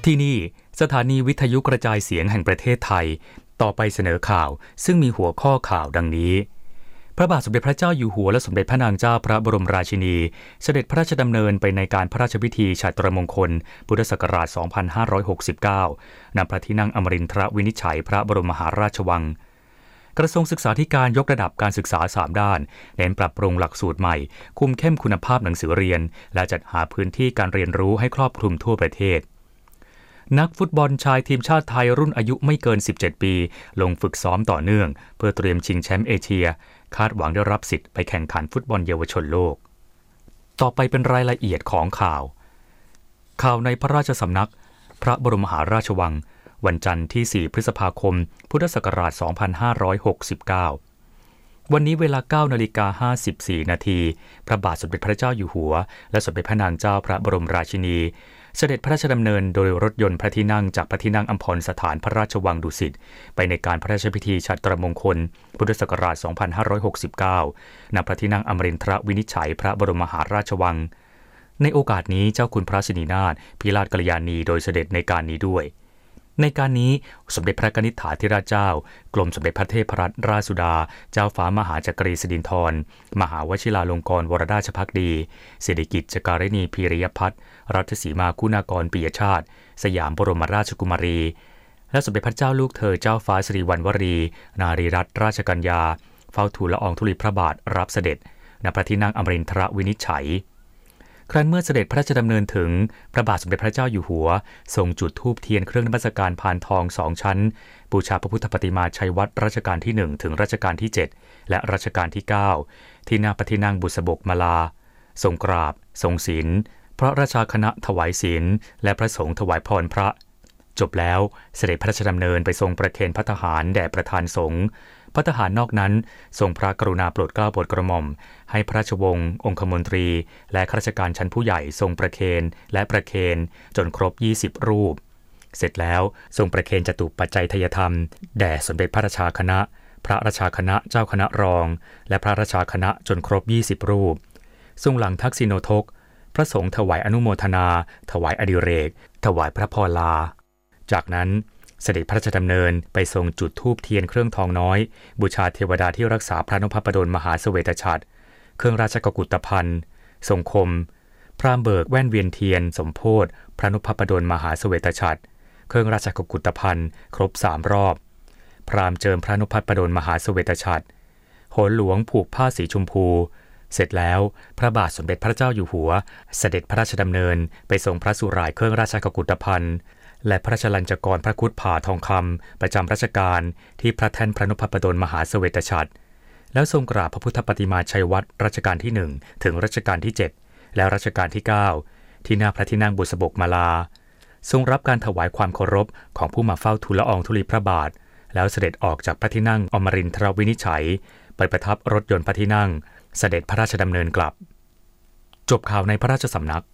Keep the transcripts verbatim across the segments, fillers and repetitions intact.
ที่นี่สถานีวิทยุกระจายเสียงแห่งประเทศไทยต่อไปเสนอข่าวซึ่งมีหัวข้อข่าวดังนี้พระบาทสมเด็จพระเจ้าอยู่หัวและสมเด็จพระนางเจ้าพระบรมราชินีเสด็จพระราชดำเนินไปในการพระราชพิธีฉัตรมงคลพุทธศักราช สองพันห้าร้อยหกสิบเก้า ณ พระที่นั่งอมรินทรวินิจฉัยพระบรมมหาราชวังกระทรวงศึกษาธิการยกระดับการศึกษาสามด้านเน้นปรับปรุงหลักสูตรใหม่คุมเข้มคุณภาพหนังสือเรียนและจัดหาพื้นที่การเรียนรู้ให้ครอบคลุมทั่วประเทศนักฟุตบอลชายทีมชาติไทยรุ่นอายุไม่เกินสิบเจ็ดปีลงฝึกซ้อมต่อเนื่องเพื่อเตรียมชิงแชมป์เอเชียคาดหวังได้รับสิทธิ์ไปแข่งขันฟุตบอลเยาวชนโลกต่อไปเป็นรายละเอียดของข่าวข่าวในพระราชสำนักพระบรมมหาราชวังวันจันทร์ที่สี่พฤษภาคมพุทธศักราชสองพันห้าร้อยหกสิบเก้าวันนี้เวลา เก้านาฬิกาห้าสิบสี่นาทีพระบาทสมเด็จพระเจ้าอยู่หัวและสมเด็จพระนางเจ้าพระบรมราชินีเสด็จพระราชดำเนินโดยรถยนต์พระที่นั่งจากพระที่นั่งอัมพรสถานพระราชวังดุสิตไปในการพระราชพิธีฉัตรมงคลพุทธศักราช สองพันห้าร้อยหกสิบเก้า ณ พระที่นั่งอมรินทรวินิจฉัยพระบรมมหาราชวังในโอกาสนี้เจ้าคุณพระสินีนาถพิราชกัลยาณีโดยเสด็จในการนี้ด้วยในการนี้สมเด็จพระกนิษฐาธิราชเจ้ากรมสมเด็จพระเทพรัตนราชสุดาเจ้าฟ้ามหาจักรีสิรินธรมหาวชิราลงกรณ์วรราชภักดีสิริกิติ์จการณีพีริยพัฒน์รัชสีมาคุณากรปิยชาติสยามบรมราชกุมารีและสมเด็จพระเจ้าลูกเธอเจ้าฟ้าสิริวัณวรีนารีรัตนราชกัญญาเฝ้าทูลละอองธุลีพระบาทรับเสด็จณพระที่นั่งอมรินทรวินิจฉัยครั้นเมื่อเสด็จพระราชดำเนินถึงพระบาทสมเด็จพระเจ้าอยู่หัวทรงจุดธูปเทียนเครื่องนมัสการพานทองสองชั้นบูชาพระพุทธปฏิมาชัยวัตรรัชกาลที่หนึ่งถึงรัชกาลที่เจ็ดและรัชกาลที่เก้าที่หน้าพระที่นั่งบุษบกมาลาทรงกราบทรงศีลพระราชาคณะถวายศีลและพระสงฆ์ถวายพรพระจบแล้วเสด็จพระราชดำเนินไปทรงประเคนภัตตาหารแด่ประธานสงฆ์ภัตตาหารนอกนั้นทรงพระกรุณาโปรดเกล้าโปรดกระหม่อมให้พระราชวงศ์องคมนตรีและข้าราชการชั้นผู้ใหญ่ทรงประเคนและประเคนจนครบยี่สิบรูปเสร็จแล้วทรงประเคนจตุปัจจัยทยธรรมแด่สมเด็จพระราชาคณะพระราชาคณะเจ้าคณะรองและพระราชาคณะจนครบยี่สิบรูปทรงหลังทักษิโนทกพระสงฆ์ถวายอนุโมทนาถวายอดิเรกถวายพระพรลาจากนั้นเสด็จพระราชดำเนินไปทรงจุดธูปเทียนเครื่องทองน้อยบูชาเทวดาที่รักษาพระนพพดลมหาเสวตฉัตรเครื่องราชกุฏภัณฑ์ทรงคมพราหมณ์เบิกแว่นเวียนเทียนสมโภชพระนพพดลมหาเสวตฉัตรเครื่องราชกุฏภัณฑ์ครบสามรอบพราหมณ์เจิมพระนพพดลมหาเสวตฉัตรโหนหลวงผูกผ้าสีชมพูเสร็จแล้วพระบาทสมเด็จพระเจ้าอยู่หัวเสด็จพระราชดำเนินไปทรงพระสุร่ายเครื่องราชกุฏภัณฑ์และพระราชลัญจกรพระคุดผ่าทองคำประจำรัชกาลที่พระแท่นพระนพพดลมหาเสวตฉัตรแล้วทรงกราบพระพุทธปฏิมาชัยวัตรรัชกาลที่หนึ่งถึงรัชกาลที่เจ็ดและรัชกาลที่เก้าที่หน้าพระที่นั่งบุษบกมาลาทรงรับการถวายความเคารพของผู้มาเฝ้าทูลละอองธุลีพระบาทแล้วเสด็จออกจากพระที่นั่งอมรินทรวินิจฉัยไปประทับรถยนต์พระที่นั่งเสด็จพระราชดำเนินกลับจบข่าวในพระราชสำนัก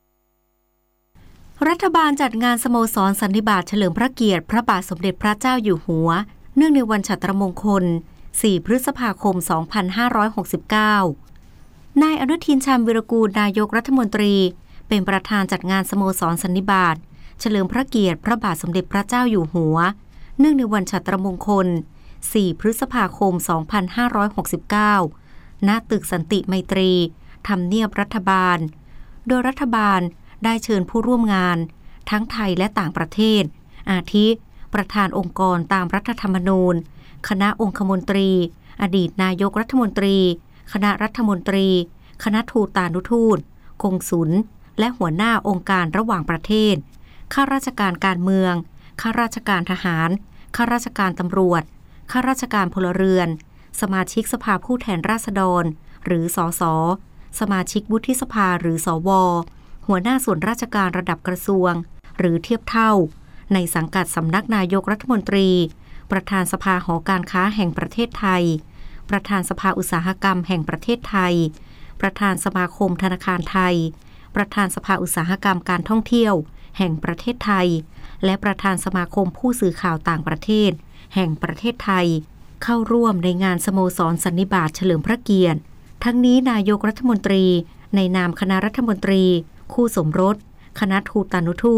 รัฐบาลจัดงานสโมสรสันนิบาตเฉลิมพระเกียรติพระบาทสมเด็จพระเจ้าอยู่หัวเนื่องในวันฉัตรมงคลสี่พฤษภาคมสองพันห้าร้อยหกสิบเก้านายอนุทินชาญวิรากูลนายกรัฐมนตรีเป็นประธานจัดงานสโมสรสันนิบาตเฉลิมพระเกียรติพระบาทสมเด็จพระเจ้าอยู่หัวเนื่องในวันฉัตรมงคลสี่พฤษภาคมสองพันห้าร้อยหกสิบเก้าณตึกสันติไมตรีทำเนียบรัฐบาลโดยรัฐบาลได้เชิญผู้ร่วมงานทั้งไทยและต่างประเทศอาทิประธานองค์กรตามรัฐธรรมนูญคณะองคมนตรีอดีตนายกรัฐมนตรีคณะรัฐมนตรีคณะทูตานุทูตกงสุลและหัวหน้าองค์การระหว่างประเทศข้าราชการการเมืองข้าราชการทหารข้าราชการตำรวจข้าราชการพลเรือนสมาชิกสภาผู้แทนราษฎรหรือสสสมาชิกวุฒิสภาหรือสวหัวหน้าส่วนราชการระดับกระทรวงหรือเทียบเท่าในสังกัดสำนักนายกรัฐมนตรีประธานสภาหอการค้าแห่งประเทศไทยประธานสภาอุตสาหกรรมแห่งประเทศไทยประธานสมาคมธนาคารไทยประธานสภาอุตสาหกรรมการท่องเที่ยวแห่งประเทศไทยและประธานสมาคมผู้สื่อข่าวต่างประเทศแห่งประเทศไทยเข้าร่วมในงานสโมสรสันนิบาตเฉลิมพระเกียรติทั้งนี้นายกรัฐมนตรีในนามคณะรัฐมนตรีคู่สมรสคณะทูตานุทูต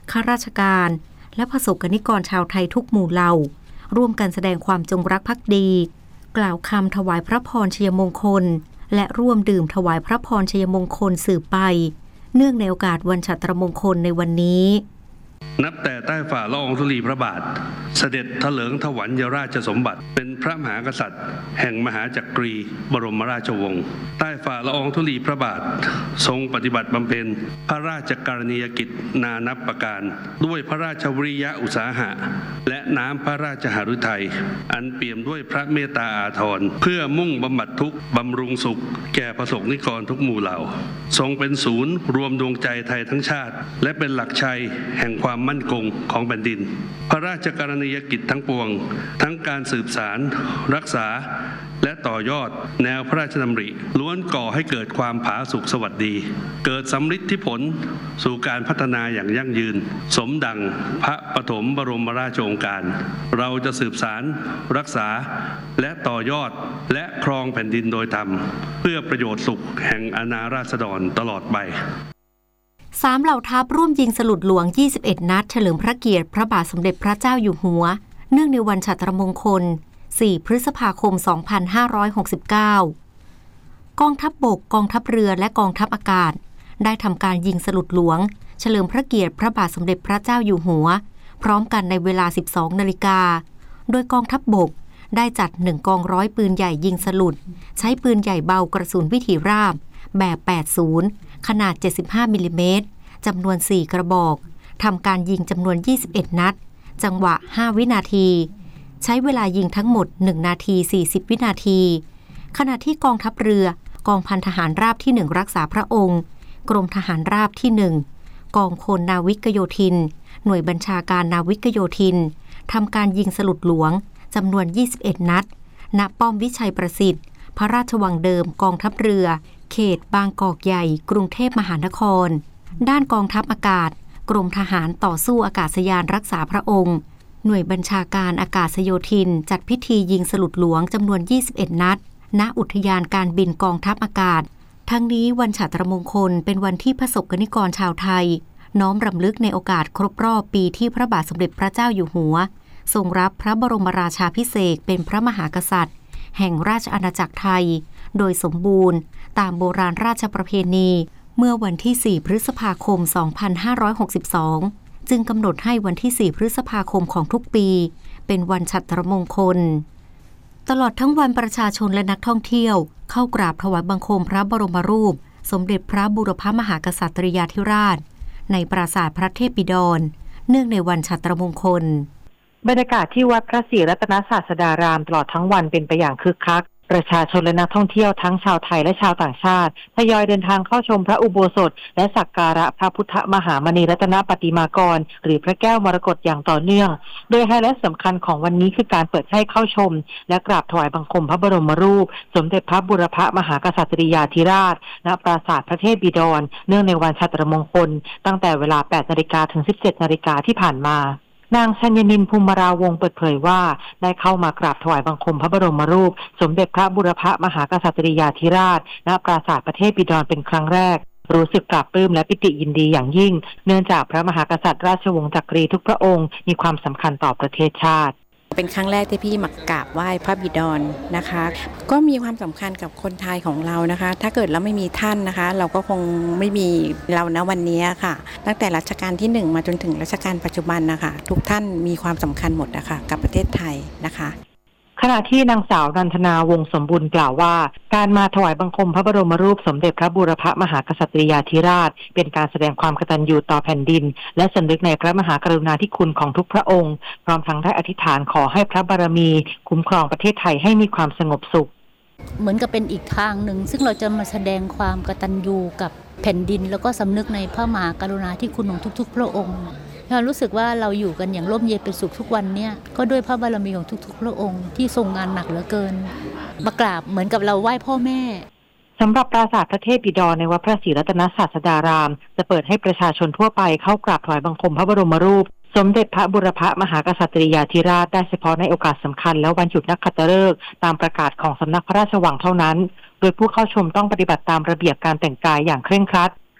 ข้าราชการและประสบกนิกรชาวไทยทุกหมู่เหล่าร่วมกันแสดงความจงรักภักดีกล่าวคำถวายพระพรชัยมงคลและร่วมดื่มถวายพระพรชัยมงคลสืบไปเนื่องในโอกาสวันฉัตรมงคลในวันนี้นับแต่ใต้ฝ่าละอองธุลีพระบาทเสด็จเถลิงถวัลยราชสมบัติเป็นพระมหากษัตริย์แห่งมหาจักรีบรมราชวงศ์ใต้ฝ่าละอองธุลีพระบาททรงปฏิบัติบำเพ็ญพระราชกรณียกิจนานับประการด้วยพระราชวิริยะอุตสาหะและน้ำพระราชหฤทัยอันเปี่ยมด้วยพระเมตตาอาทรเพื่อมุ่งบำบัดทุกข์บำรุงสุขแก่ประสบนิกรทุกหมู่เหล่าทรงเป็นศูนย์รวมดวงใจไทยทั้งชาติและเป็นหลักชัยแห่งความมั่นคงของแผ่นดินพระราชกรณียกิจทั้งปวงทั้งการสืบสารรักษาและต่อยอดแนวพระราชดำริล้วนก่อให้เกิดความผาสุกสวัสดีเกิดสำฤทธิผลสู่การพัฒนาอย่างยั่งยืนสมดังพระปฐมบรมราชโองการเราจะสืบสารรักษาและต่อยอดและครองแผ่นดินโดยธรรมเพื่อประโยชน์สุขแห่งอาณาราษฎรตลอดไปสามเหล่าทัพร่วมยิงสลุดหลวงยี่สิบเอ็ดนัดเฉลิมพระเกียรติพระบาทสมเด็จพระเจ้าอยู่หัวเนื่องในวันฉัตรมงคลสี่พฤษภาคมสองพันห้าร้อยหกสิบเก้ากองทัพบกกองทัพเรือและกองทัพอากาศได้ทำการยิงสลุดหลวงเฉลิมพระเกียรติพระบาทสมเด็จพระเจ้าอยู่หัวพร้อมกันในเวลา สิบสองนาฬิกาโดยกองทัพบกได้จัดหนึ่งกองร้อยปืนใหญ่ยิงสลุดใช้ปืนใหญ่เบากระสุนวิถีราบแบบแปดสิบขนาดเจ็ดสิบห้ามิลลิเมตรจำนวนสี่กระบอกทำการยิงจำนวนยี่สิบเอ็ดนัดจังหวะห้าวินาทีใช้เวลายิงทั้งหมดหนึ่งนาทีสี่สิบวินาทีขณะที่กองทัพเรือกองพันทหารราบที่หนึ่งรักษาพระองค์กรมทหารราบที่หนึ่งกองพลนาวิกโยธินหน่วยบัญชาการนาวิกโยธินทำการยิงสลุดหลวงจำนวนยี่สิบเอ็ดนัดณป้อมวิชัยประสิทธิ์พระราชวังเดิมกองทัพเรือเขตบางกอกใหญ่กรุงเทพมหานครด้านกองทัพอากาศกรมทหารต่อสู้อากาศยานรักษาพระองค์หน่วยบัญชาการอากาศโยธินจัดพิธียิงสลุดหลวงจำนวนยี่สิบเอ็ดนัดณอุทยานการบินกองทัพอากาศทั้งนี้วันฉัตรมงคลเป็นวันที่ประสบกนิกรชาวไทยน้อมรำลึกในโอกาสครบรอบปีที่พระบาทสมเด็จพระเจ้าอยู่หัวทรงรับพระบรมราชาภิเษกเป็นพระมหากษัตริย์แห่งราชอาณาจักรไทยโดยสมบูรณ์ตามโบราณราชประเพณีเมื่อวันที่สี่พฤษภาคมสองพันห้าร้อยหกสิบสองจึงกำหนดให้วันที่สี่พฤษภาคมของทุกปีเป็นวันฉัตรมงคลตลอดทั้งวันประชาชนและนักท่องเที่ยวเข้ากราบถวายบังคมพระบรมรูปสมเด็จพระบูรพมหากษัตริยาธิราชในปราสาทพระเทพบิดรเนื่องในวันฉัตรมงคลบรรยากาศที่วัดพระศรีรัตนศาสดารามตลอดทั้งวันเป็นไปอย่างคึกคักประชาชนและนักท่องเที่ยวทั้งชาวไทยและชาวต่างชาติทยอยเดินทางเข้าชมพระอุโบสถและสักการะพระพุทธมหามณีรัตนปฏิมากรหรือพระแก้วมรกตอย่างต่อเนื่องโดยไฮไลท์สำคัญของวันนี้คือการเปิดให้เข้าชมและกราบถวายบังคมพระบรมรูปสมเด็จพระบูรพมหากษัตริยาธิราชณปราสาทพระเทพบิดรเนื่องในวันฉัตรมงคลตั้งแต่เวลา แปดนาฬิกา ถึง สิบเจ็ดนาฬิกาที่ผ่านมานางชัญญนินภูมิราวงศ์เปิดเผยว่าได้เข้ามากราบถวายบังคมพระบรมรูปสมเด็จพระบูรพมหากษัตริยาธิราชณปราสาทพระเทพบิดรเป็นครั้งแรกรู้สึกปลาบปลื้มและปิติยินดีอย่างยิ่งเนื่องจากพระมหากษัตริย์ราชวงศ์จักรีทุกพระองค์มีความสำคัญต่อประเทศชาติเป็นครั้งแรกที่พี่มากราบไหว้พระบิดรนะคะก็มีความสำคัญกับคนไทยของเรานะคะถ้าเกิดเราไม่มีท่านนะคะเราก็คงไม่มีเราณวันนี้ค่ะตั้งแต่รัชกาลที่หนึ่งมาจนถึงรัชกาลปัจจุบันนะคะทุกท่านมีความสำคัญหมดนะคะกับประเทศไทยนะคะขณะที่นางสาวนันทนาวงศ์สมบูรณ์กล่าวว่าการมาถวายบังคมพระบรมรูปสมเด็จพระบูรพมหากษัตริยาธิราชเป็นการแสดงความกตัญญูต่อแผ่นดินและสำนึกในพระมหากรุณาธิคุณของทุกพระองค์พร้อมทั้งได้อธิษฐานขอให้พระบารมีคุ้มครองประเทศไทยให้มีความสงบสุขเหมือนกับเป็นอีกทางหนึ่งซึ่งเราจะมาแสดงความกตัญญูกับแผ่นดินแล้วก็สำนึกในพระมหากรุณาธิคุณของทุกๆพระองค์เรารู้สึกว่าเราอยู่กันอย่างร่มเย็นเป็นสุขทุกวันเนี่ยก็ด้วยพระบารมีของทุกๆพระองค์ที่ทรงงานหนักเหลือเกินมากราบเหมือนกับเราไหว้พ่อแม่สำหรับปราสาทพระเทพบิดรในวัดพระศรีรัตนศาสดารามจะเปิดให้ประชาชนทั่วไปเข้ากราบถวายบังคมพระบรมรูปสมเด็จพระบูรพมหากษัตริยาธิราชได้เฉพาะในโอกาสสำคัญและวันหยุดนักขัตฤกษ์ตามประกาศของสำนักพระราชวังเท่านั้นโดยผู้เข้าชมต้องปฏิบัติตามระเบียบการแต่งกายอย่างเคร่งครัด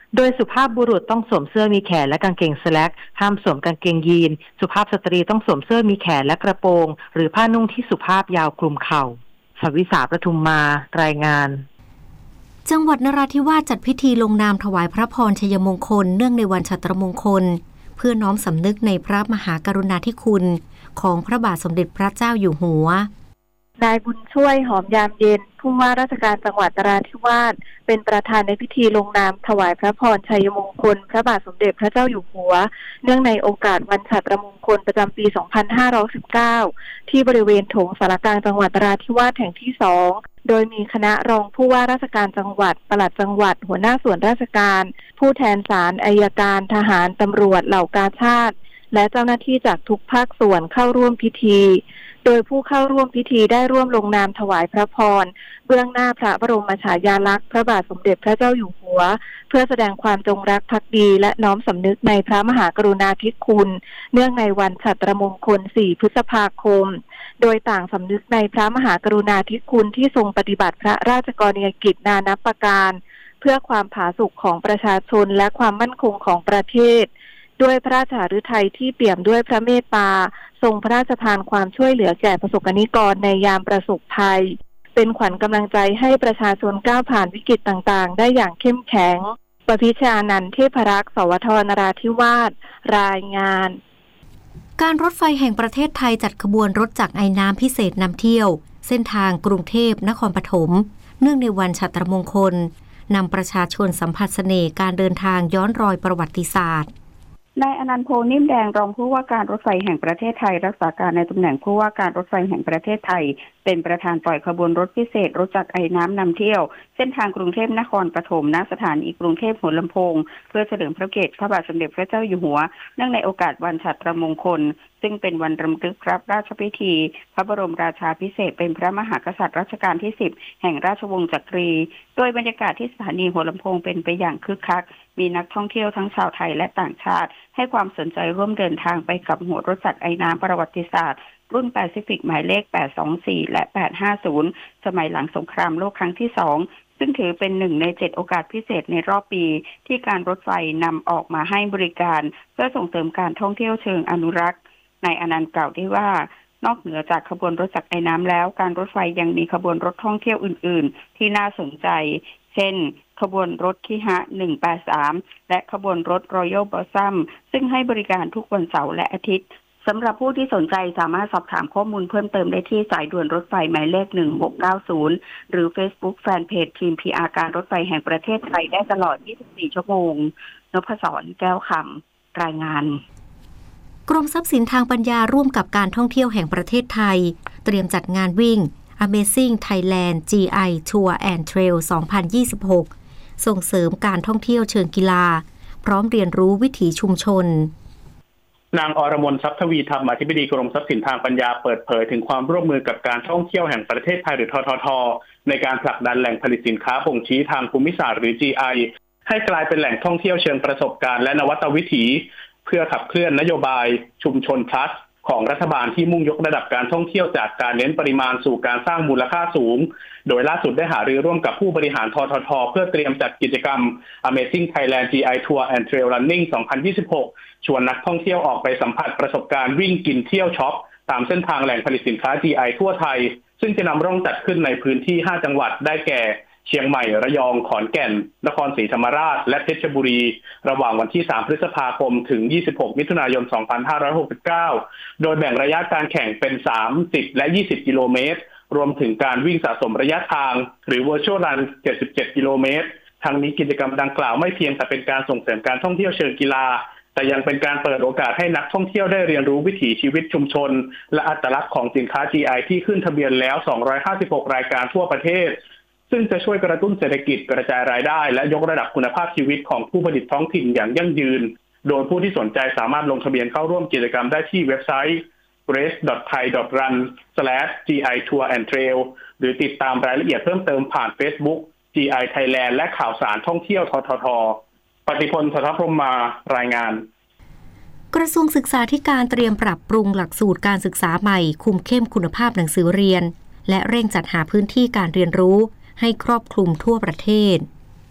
โดยสุภาพบุรุษต้องสวมเสื้อมีแขนและกางเกงสแล็กห้ามสวมกางเกงยีนสุภาพสตรีต้องสวมเสื้อมีแขนและกระโปรงหรือผ้านุ่งที่สุภาพยาวคลุมเข่าสวิสาประทุมมารายงานจังหวัดนราธิวาสจัดพิธีลงนามถวายพระพรชัยมงคลเนื่องในวันฉัตรมงคลเพื่อน้อมสำนึกในพระมหากรุณาธิคุณของพระบาทสมเด็จพระเจ้าอยู่หัวนายบุญช่วยหอมยามเย็นผู้ว่าราชการจังหวัดนราธิวาสเป็นประธานในพิธีลงนามถวายพระพรชัยมงคลพระบาทสมเด็จพระเจ้าอยู่หัวเนื่องในโอกาสวันฉัตรมงคลประจำปี สองพันห้าร้อยสิบเก้า ที่บริเวณโถงศาลากลางจังหวัดนราธิวาสแห่งที่สองโดยมีคณะรองผู้ว่าราชการจังหวัดปลัดจังหวัดหัวหน้าส่วนราชการผู้แทนศาลอัยการทหารตำรวจเหล่ากาชาดและเจ้าหน้าที่จากทุกภาคส่วนเข้าร่วมพิธีโดยผู้เข้าร่วมพิธีได้ร่วมลงนามถวายพระพรเบื้องหน้าพระบรมฉายาลักษณ์พระบาทสมเด็จพระเจ้าอยู่หัวเพื่อแสดงความจงรักภักดีและน้อมสำนึกในพระมหากรุณาธิคุณเนื่องในวันฉัตรมงคลสี่พฤษภาคมโดยต่างสำนึกในพระมหากรุณาธิคุณที่ทรงปฏิบัติพระราชกรณียกิจนานับประการเพื่อความผาสุกของประชาชนและความมั่นคงของประเทศด้วยพระราชฤทัยที่เปี่ยมด้วยพระเมตตาทรงพระราชทานความช่วยเหลือแก่ประสบนิกรในยามประสบภัยเป็นขวัญกำลังใจให้ประชาชนก้าวผ่านวิกฤตต่างๆได้อย่างเข้มแข็งประพิชานันท์เทพรักษ์สวทนราธิวาสรายงานการรถไฟแห่งประเทศไทยจัดขบวนรถจักรไอน้ำพิเศษนำเที่ยวเส้นทางกรุงเทพนครปฐมเนื่องในวันฉัตรมงคลนำประชาชนสัมผัสเสน่ห์การเดินทางย้อนรอยประวัติศาสตร์นายอนันต์ โพนิ่มแดงรองผู้ว่าการรถไฟแห่งประเทศไทยรักษาการในตำแหน่งผู้ว่าการรถไฟแห่งประเทศไทยเป็นประธานปล่อยขบวนรถพิเศษรถจักรไอน้ำนำเที่ยวเส้นทางกรุงเทพนครปฐมณสถานีกรุงเทพหัวลำโพงเพื่อเฉลิมพระเกียรติพระบาทสมเด็จพระเจ้าอยู่หัวเนื่องในโอกาสวันฉัตรมงคลซึ่งเป็นวันรำลึกรับราชพิธีพระบรมราชาภิเษกเป็นพระมหากษัตริย์รัชกาลที่สิบแห่งราชวงศ์จักรีโดยบรรยากาศที่สถานีหัวลำโพงเป็นไปอย่างคึกคักมีนักท่องเที่ยวทั้งชาวไทยและต่างชาติให้ความสนใจร่วมเดินทางไปกับหัวรถจักรไอน้ำประวัติศาสตร์รุ่นแปซิฟิกหมายเลขแปดสองสี่และแปดห้าศูนย์สมัยหลังสงครามโลกครั้งที่สองซึ่งถือเป็นหนึ่งในเจ็ดโอกาสพิเศษในรอบปีที่การรถไฟนำออกมาให้บริการเพื่อส่งเสริมการท่องเที่ยวเชิงอนุรักษ์นายอนันต์กล่าวได้ว่านอกเหนือจากขบวนรถจักรไอน้ำแล้วการรถไฟยังมีขบวนรถท่องเที่ยวอื่นๆที่น่าสนใจเช่นขบวนรถคิฮะหนึ่งแปดสามและขบวนรถ Royal Blossom ซึ่งให้บริการทุกวันเสาร์และอาทิตย์สำหรับผู้ที่สนใจสามารถสอบถามข้อมูลเพิ่มเติมได้ที่สายด่วนรถไฟหมายเลขหนึ่งหกเก้าศูนย์หรือ Facebook Fanpage ทีม พี อาร์ การรถไฟแห่งประเทศไทยได้ตลอดยี่สิบสี่ชั่วโมงนพศรแก้วคำรายงานกรมทรัพย์สินทางปัญญาร่วมกับการท่องเที่ยวแห่งประเทศไทยเตรียมจัดงานวิ่ง Amazing Thailand จี ไอ Tour and Trail สองพันยี่สิบหกส่งเสริมการท่องเที่ยวเชิงกีฬาพร้อมเรียนรู้วิถีชุมชนนางอรมนทรัพย์ทวีธรรมอธิบดีกรมทรัพย์สินทางปัญญาเปิดเผยถึงความร่วมมือกับการท่องเที่ยวแห่งประเทศไทยหรือททท.ในการผลักดันแหล่งผลิตสินค้าบ่งชี้ทางภูมิศาสตร์หรือ จี ไอ ให้กลายเป็นแหล่งท่องเที่ยวเชิงประสบการณ์และนวัตวิถีเพื่อขับเคลื่อนนโยบายชุมชน Plus ของรัฐบาลที่มุ่งยกระดับการท่องเที่ยวจากการเน้นปริมาณสู่การสร้างมูลค่าสูงโดยล่าสุดได้หารือร่วมกับผู้บริหารททท.เพื่อเตรียมจัดกิจกรรม Amazing Thailand จี ไอ Tour and Trail Running สองพันยี่สิบหกชวนนักท่องเที่ยวออกไปสัมผัสประสบการณ์วิ่งกินเที่ยวช็อปตามเส้นทางแหล่งผลิตสินค้า จี ไอ ทั่วไทยซึ่งจะนำร่องจัดขึ้นในพื้นที่ห้าจังหวัดได้แก่เชียงใหม่ระยองขอนแก่นนครศรีธรรมราชและเพชรบุรีระหว่างวันที่สามพฤษภาคมถึงยี่สิบหกมิถุนายนสองพันห้าร้อยหกสิบเก้าโดยแบ่งระยะการแข่งเป็นสามสิบและยี่สิบกิโลเมตรรวมถึงการวิ่งสะสมระยะทางหรือ Virtual Run เจ็ดสิบเจ็ดกิโลเมตรทั้งนี้กิจกรรมดังกล่าวไม่เพียงแต่เป็นการส่งเสริมการท่องเที่ยวเชิงกีฬาแต่ยังเป็นการเปิดโอกาสให้นักท่องเที่ยวได้เรียนรู้วิถีชีวิตชุมชนและอัตลักษณ์ของสินค้า จี ไอ ที่ขึ้นทะเบียนแล้วสองร้อยห้าสิบหกรายการทั่วประเทศซึ่งจะช่วยกระตุ้นเศรษฐกิจกระจายรายได้และยกระดับคุณภาพชีวิตของผู้ผลิตท้องถิ่นอย่างยั่งยืนโดยผู้ที่สนใจสามารถลงทะเบียนเข้าร่วมกิจกรรมได้ที่เว็บไซต์ race ดอท ไทย ดอท รัน สแลช จี ไอ ทัวร์ แอนด์ เทรล หรือติดตามรายละเอียดเพิ่มเติมผ่าน Facebook จี ไอ Thailand และข่าวสารท่องเที่ยวททท.ปฏิพล สัทธพรหมมารายงานกระทรวงศึกษาธิการเตรียมปรับปรุงหลักสูตรการศึกษาใหม่คุมเข้มคุณภาพหนังสือเรียนและเร่งจัดหาพื้นที่การเรียนรู้ให้ครอบคลุมทั่วประเทศ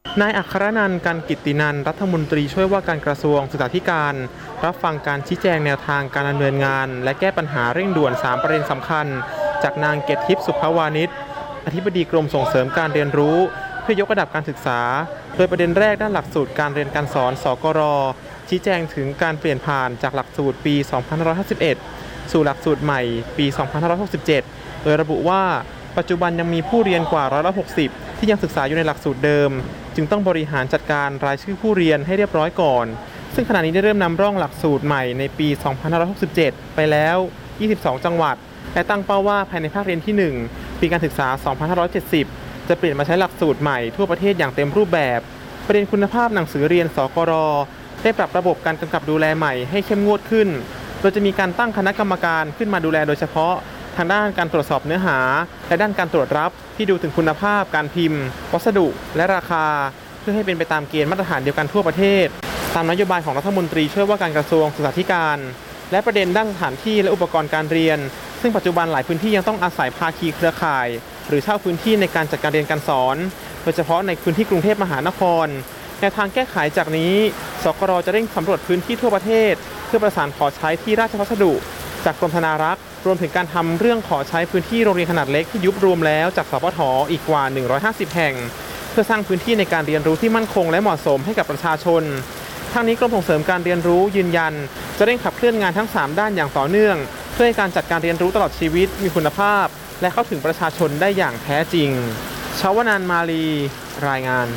นายอัครนันท์ กันกิตตินันท์ รัฐมนตรีช่วยว่าการกระทรวงศึกษาธิการรับฟังการชี้แจงแนวทางการดำเนินงานและแก้ปัญหาเร่งด่วนสามประเด็นสำคัญจากนางเกตทิพย์สุภวานิชอธิบดีกรมส่งเสริมการเรียนรู้เพื่อยกระดับการศึกษาโดยประเด็นแรกด้านหลักสูตรการเรียนการสอนสกรชี้แจงถึงการเปลี่ยนผ่านจากหลักสูตรปี สองพันห้าร้อยห้าสิบเอ็ด สู่หลักสูตรใหม่ปี สองพันห้าร้อยหกสิบเจ็ด โดยระบุว่าปัจจุบันยังมีผู้เรียนกว่าร้อยละหกสิบที่ยังศึกษาอยู่ในหลักสูตรเดิมจึงต้องบริหารจัดการรายชื่อผู้เรียนให้เรียบร้อยก่อนซึ่งขณะนี้ได้เริ่มนำร่องหลักสูตรใหม่ในปี สองพันห้าร้อยหกสิบเจ็ด ไปแล้ว ยี่สิบสอง จังหวัดและตั้งเป้าว่าภายในภาคเรียนที่ หนึ่ง ปีการศึกษา สองพันห้าร้อยเจ็ดสิบ จะเปลี่ยนมาใช้หลักสูตรใหม่ทั่วประเทศอย่างเต็มรูปแบบประเด็นคุณภาพหนังสือเรียนสกรได้ปรับระบบการกำกับดูแลใหม่ให้เข้มงวดขึ้นโดยจะมีการตั้งคณะกรรมการขึ้นมาดูแลโดยเฉพาะทางด้านการตรวจสอบเนื้อหาและด้านการตรวจรับที่ดูถึงคุณภาพการพิมพ์วัสดุและราคาเพื่อให้เป็นไปตามเกณฑ์มาตรฐานเดียวกันทั่วประเทศตามนโยบายของรัฐมนตรีช่วยว่าการกระทรวงศึกษาธิการและประเด็นด้านสถานที่และอุปกรณ์การเรียนซึ่งปัจจุบันหลายพื้นที่ยังต้องอาศัยภาคีเครือข่ายหรือเช่าพื้นที่ในการจัดการเรียนการสอนโดยเฉพาะในพื้นที่กรุงเทพมหานครแนวทางแก้ไขจากนี้สกรจะเร่งสำรวจพื้นที่ทั่วประเทศเพื่อประสานขอใช้ที่ราชพัสดุจากกรมธนารักษ์รวมถึงการทำเรื่องขอใช้พื้นที่โรงเรียนขนาดเล็กที่ยุบรวมแล้วจากสปท.อีกกว่าหนึ่งร้อยห้าสิบแห่งเพื่อสร้างพื้นที่ในการเรียนรู้ที่มั่นคงและเหมาะสมให้กับประชาชนทางนี้กรมส่งเสริมการเรียนรู้ยืนยันจะเร่งขับเคลื่อนงานทั้งสามด้านอย่างต่อเนื่องเพื่อให้การจัดการเรียนรู้ตลอดชีวิตมีคุณภาพและเข้าถึงประชาชนได้อย่างแท้จริงชวนันท์มาลีรายงาน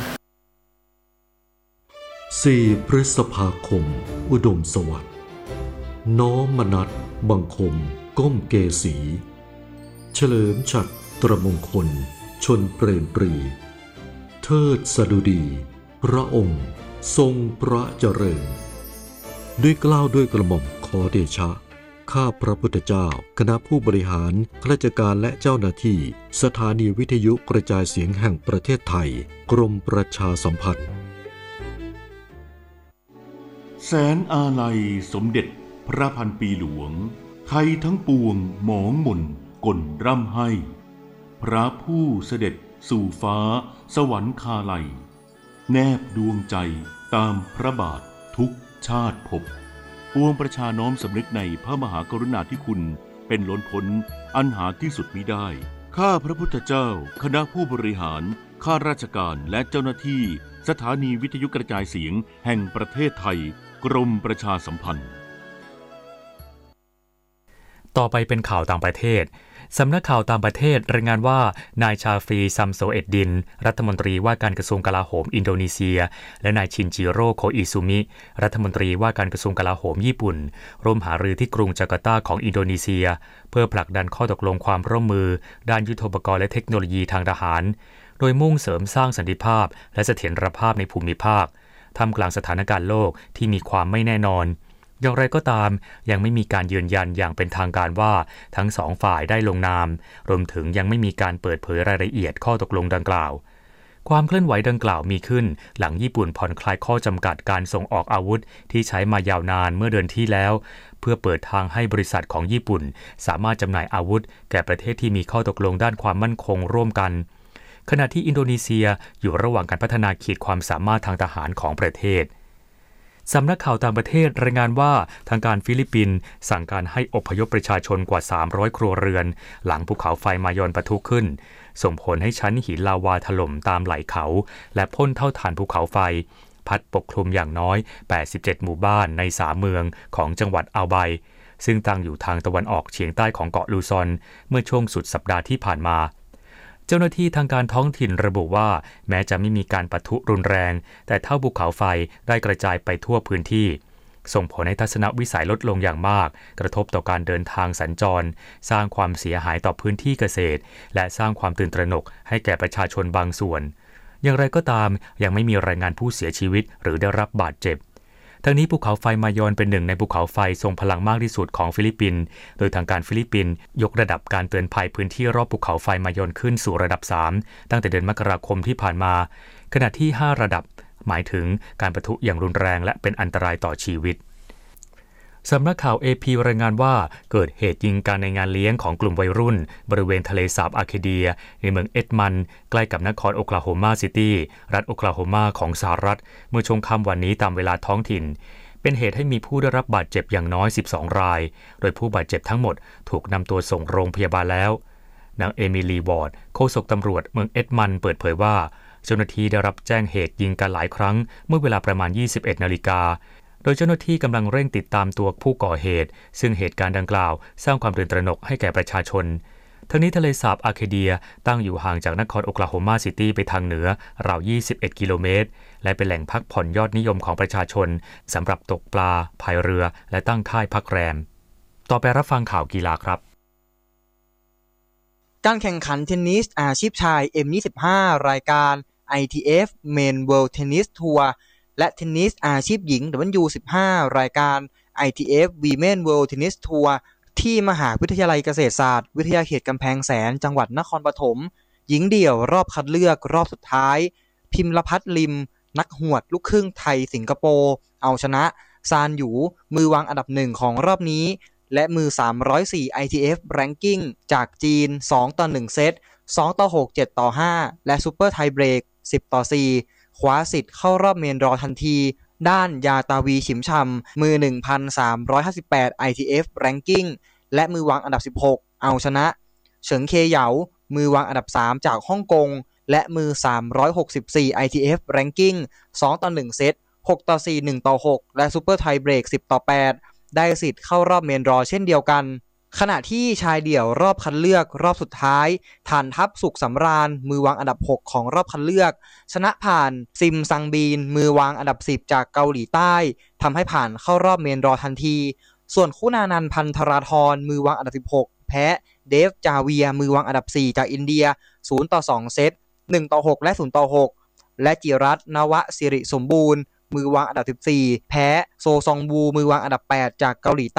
สี่พฤษภาคมอุดมสวัสดิ์น้อมมนัสบังคมก้มเกษีเฉลิมฉัตรตรมงคลชนเปรมปรีเทิดสดุดีพระองค์ทรงพระเจริญด้วยเกล้าด้วยกระหม่อมขอเดชะข้าพระพุทธเจ้าคณะผู้บริหารข้าราชการและเจ้าหน้าที่สถานีวิทยุกระจายเสียงแห่งประเทศไทยกรมประชาสัมพันธ์แสนอาลัยสมเด็จพระพันปีหลวงไทยทั้งปวงหมองหม่นก่นร่ำให้พระผู้เสด็จสู่ฟ้าสวรรคาลัยแนบดวงใจตามพระบาททุกชาติภพปวงประชาน้อมสำนึกในพระมหากรุณาธิคุณเป็นล้นพ้นอันหาที่สุดมิได้ข้าพระพุทธเจ้าคณะผู้บริหารข้าราชการและเจ้าหน้าที่สถานีวิทยุกระจายเสียงแห่งประเทศไทยกรมประชาสัมพันธ์ต่อไปเป็นข่าวต่างประเทศสำนักข่าวต่างประเทศรายงานว่านายชาฟรีซัมโซเอ็ดดินรัฐมนตรีว่าการกระทรวงกลาโหมอินโดนีเซียและนายชินจิโร่โคอิซุมิรัฐมนตรีว่าการกระทรวงกลาโหมญี่ปุ่นร่วมหารือที่กรุงจาการ์ตาของอินโดนีเซียเพื่อผลักดันข้อตกลงความร่วมมือด้านยุทโธปกรณ์และเทคโนโลยีทางทหารโดยมุ่งเสริมสร้างสันติภาพและเสถียรภาพในภูมิภาคท่ามกลางสถานการณ์โลกที่มีความไม่แน่นอนอย่างไรก็ตามยังไม่มีการยืนยันอย่างเป็นทางการว่าทั้งสองฝ่ายได้ลงนามรวมถึงยังไม่มีการเปิดเผยรายละเอียดข้อตกลงดังกล่าวความเคลื่อนไหวดังกล่าวมีขึ้นหลังญี่ปุ่นผ่อนคลายข้อจำกัดการส่งออกอาวุธที่ใช้มายาวนานเมื่อเดือนที่แล้วเพื่อเปิดทางให้บริษัทของญี่ปุ่นสามารถจำหน่ายอาวุธแก่ประเทศที่มีข้อตกลงด้านความมั่นคงร่วมกันขณะที่อินโดนีเซียอยู่ระหว่างการพัฒนาขีดความสามารถทางทหารของประเทศสำนักข่าวต่างประเทศรายงานว่าทางการฟิลิปปินส์สั่งการให้อพยพประชาชนกว่าสามร้อยครัวเรือนหลังภูเขาไฟมายอนปะทุขึ้นส่งผลให้ชั้นหินลาวาถล่มตามไหล่เขาและพ่นเท่าฐานภูเขาไฟพัดปกคลุมอย่างน้อยแปดสิบเจ็ดหมู่บ้านในสามเมืองของจังหวัดอัลไบซึ่งตั้งอยู่ทางตะวันออกเฉียงใต้ของเกาะลูซอนเมื่อช่วงสุดสัปดาห์ที่ผ่านมาเจ้าหน้าที่ทางการท้องถิ่นระบุว่าแม้จะไม่มีการปะทุรุนแรงแต่เท่าภูเขาไฟได้กระจายไปทั่วพื้นที่ส่งผลให้ทัศนวิสัยลดลงอย่างมากกระทบต่อการเดินทางสัญจรสร้างความเสียหายต่อพื้นที่เกษตรและสร้างความตื่นตระหนกให้แก่ประชาชนบางส่วนอย่างไรก็ตามยังไม่มีรายงานผู้เสียชีวิตหรือได้รับบาดเจ็บทั้งนี้ภูเขาไฟมายอนเป็นหนึ่งในภูเขาไฟทรงพลังมากที่สุดของฟิลิปปินส์โดยทางการฟิลิปปินส์ยกระดับการเตือนภัยพื้นที่รอบภูเขาไฟมายอนขึ้นสู่ระดับสามตั้งแต่เดือนมกราคมที่ผ่านมาขณะที่ห้าระดับหมายถึงการปะทุอย่างรุนแรงและเป็นอันตรายต่อชีวิตสำนักข่าว เอ พี รายงานว่าเกิดเหตุยิงกันในงานเลี้ยงของกลุ่มวัยรุ่นบริเวณทะเลสาบอาร์เคเดียในเมืองเอ็ดมันด์ใกล้กับนครโอคลาโฮมาซิตี้รัฐโอคลาโฮมาของสหรัฐเมื่อช่วงค่ำวันนี้ตามเวลาท้องถิ่นเป็นเหตุให้มีผู้ได้รับบาดเจ็บอย่างน้อยสิบสองรายโดยผู้บาดเจ็บทั้งหมดถูกนำตัวส่งโรงพยาบาลแล้วนางเอมิลีวอร์ดโฆษกตำรวจเมืองเอ็ดมันด์เปิดเผยว่าเจ้าหน้าที่ได้รับแจ้งเหตุยิงกันหลายครั้งเมื่อเวลาประมาณ ยี่สิบเอ็ดนาฬิกาโดยเจ้าหน้าที่กำลังเร่งติดตามตัวผู้ก่อเหตุซึ่งเหตุการณ์ดังกล่าวสร้างความตื่นตระหนกให้แก่ประชาชนทั้งนี้ทะเลสาบอาร์เคเดียตั้งอยู่ห่างจากนครโอคลาโฮมาซิตี้ไปทางเหนือราวยี่สิบเอ็ดกิโลเมตรและเป็นแหล่งพักผ่อนยอดนิยมของประชาชนสำหรับตกปลาพายเรือและตั้งค่ายพักแรมต่อไปรับฟังข่าวกีฬาครับการแข่งขันเทนนิสอาชีพชาย เอ็ม ยี่สิบห้า รายการ ไอ ที เอฟ Men World Tennis Tour และเทนนิสอาชีพหญิง ดับเบิลยู สิบห้า รายการ ไอ ที เอฟ Women World Tennis Tour ที่มหาวิทยาลัยเกษตรศาสตร์วิทยาเขตกำแพงแสนจังหวัดนครปฐมหญิงเดี่ยวรอบคัดเลือกรอบสุดท้ายพิมพ์พัฒน์ลิมนักหวดลูกครึ่งไทยสิงคโปร์เอาชนะซานหยูมือวางอันดับหนึ่งของรอบนี้และมือสามร้อยสี่ ไอ ที เอฟ Ranking จากจีนสองต่อหนึ่งเซตสองต่อหก เจ็ดต่อห้าและซุปเปอร์ไทเบรกสิบต่อสี่คว้าสิทธิ์เข้ารอบเมนดรอทันทีด้านยาตาวีฉิมชำมือ หนึ่งพันสามร้อยห้าสิบแปด ไอ ที เอฟ Ranking และมือวางอันดับสิบหกเอาชนะเฉิงเคเหยามือวางอันดับสามจากฮ่องกงและมือสามร้อยหกสิบสี่ ไอ ที เอฟ Ranking สองต่อหนึ่งเซตหกต่อสี่ หนึ่งต่อหกและซุปเปอร์ไทเบรกสิบต่อแปดได้สิทธิ์เข้ารอบเมนดรอเช่นเดียวกันขณะที่ชายเดี่ยวรอบคัดเลือกรอบสุดท้ายฐานทัพสุขสำราญมือวางอันดับหกของรอบคัดเลือกชนะผ่านซิมซังบีนมือวางอันดับสิบจากเกาหลีใต้ทำให้ผ่านเข้ารอบเมนดรอทันทีส่วนคุณานันท์พันธราธรมือวางอันดับสิบหกแพ้เดฟจาเวียมือวางอันดับสี่จากอินเดียศูนย์ต่อสองเซตหนึ่งต่อหกและศูนย์ต่อหกและจิรัตน์นวสิริสมบูรณ์มือวางอันดับสิบสี่แพ้โซซองบูมือวางอันดับแปดจากเกาหลีใต้